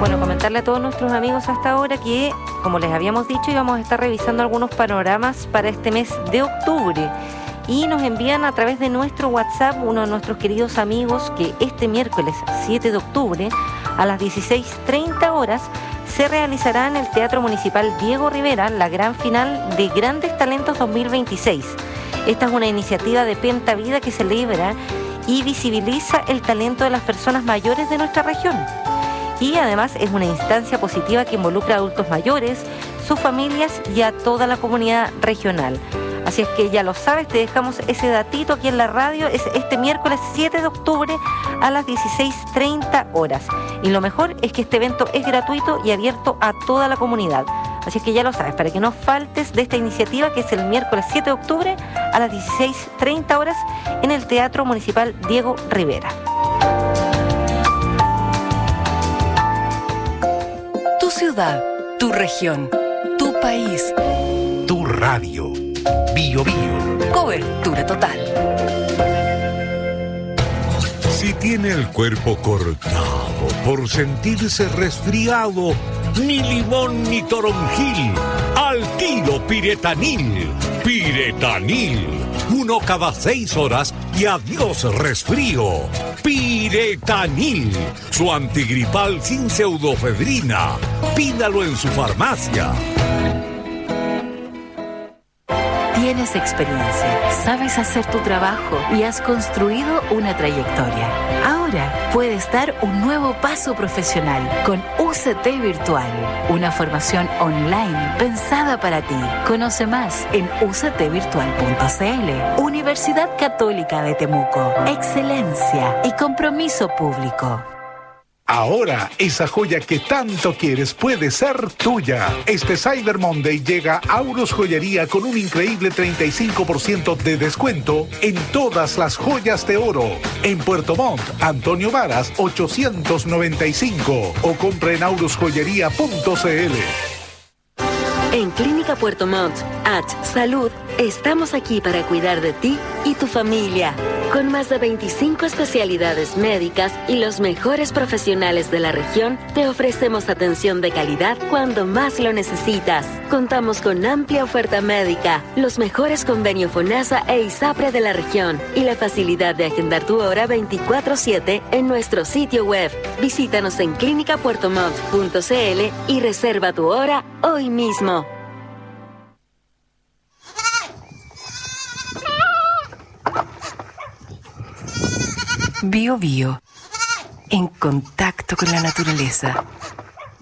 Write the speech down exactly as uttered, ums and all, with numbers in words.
Bueno, comentarle a todos nuestros amigos hasta ahora que, como les habíamos dicho, íbamos a estar revisando algunos panoramas para este mes de octubre. Y nos envían a través de nuestro WhatsApp uno de nuestros queridos amigos que este miércoles siete de octubre a las dieciséis treinta horas se realizará en el Teatro Municipal Diego Rivera la gran final de Grandes Talentos dos mil veintiséis. Esta es una iniciativa de Penta Vida que celebra y visibiliza el talento de las personas mayores de nuestra región. Y además es una instancia positiva que involucra a adultos mayores, sus familias y a toda la comunidad regional. Así es que ya lo sabes, te dejamos ese datito aquí en la radio. Es este miércoles siete de octubre a las dieciséis treinta horas. Y lo mejor es que este evento es gratuito y abierto a toda la comunidad. Así es que ya lo sabes, para que no faltes de esta iniciativa que es el miércoles siete de octubre a las dieciséis treinta horas en el Teatro Municipal Diego Rivera. Tu ciudad, tu región, tu país, tu radio. Bio Bio. Cobertura total. Si tiene el cuerpo cortado por sentirse resfriado, ni limón ni toronjil, al tiro Piretanil. Piretanil. Uno cada seis horas y adiós resfrío. Piretanil. Su antigripal sin pseudofedrina. Pídalo en su farmacia. Tienes experiencia, sabes hacer tu trabajo y has construido una trayectoria. Ahora puedes dar un nuevo paso profesional con U C T Virtual, una formación online pensada para ti. Conoce más en u c t virtual punto c l. Universidad Católica de Temuco. Excelencia y compromiso público. Ahora, esa joya que tanto quieres puede ser tuya. Este Cyber Monday llega a Aurus Joyería con un increíble treinta y cinco por ciento de descuento en todas las joyas de oro. En Puerto Montt, Antonio Varas, ochocientos noventa y cinco. O compra en aurus joyería punto c l. En Clínica Puerto Montt, H Salud, estamos aquí para cuidar de ti y tu familia. Con más de veinticinco especialidades médicas y los mejores profesionales de la región, te ofrecemos atención de calidad cuando más lo necesitas. Contamos con amplia oferta médica, los mejores convenios FONASA e ISAPRE de la región y la facilidad de agendar tu hora veinticuatro siete en nuestro sitio web. Visítanos en clínica puerto montt punto c l y reserva tu hora hoy mismo. Bio Bio, en contacto con la naturaleza.